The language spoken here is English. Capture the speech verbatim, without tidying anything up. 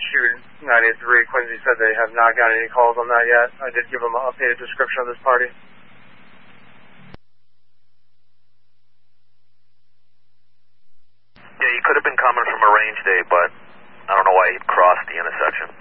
Shoot nine eight three, Quincy said they have not got any calls on that yet. I did give them an updated description of this party. Yeah, he could have been coming from a range day, but I don't know why he'd crossed the intersection.